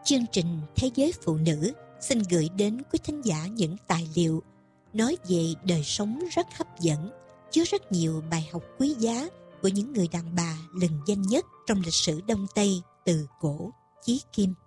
Chương trình Thế giới phụ nữ xin gửi đến quý thính giả những tài liệu nói về đời sống rất hấp dẫn, chứa rất nhiều bài học quý giá của những người đàn bà lừng danh nhất trong lịch sử Đông Tây từ cổ chí kim.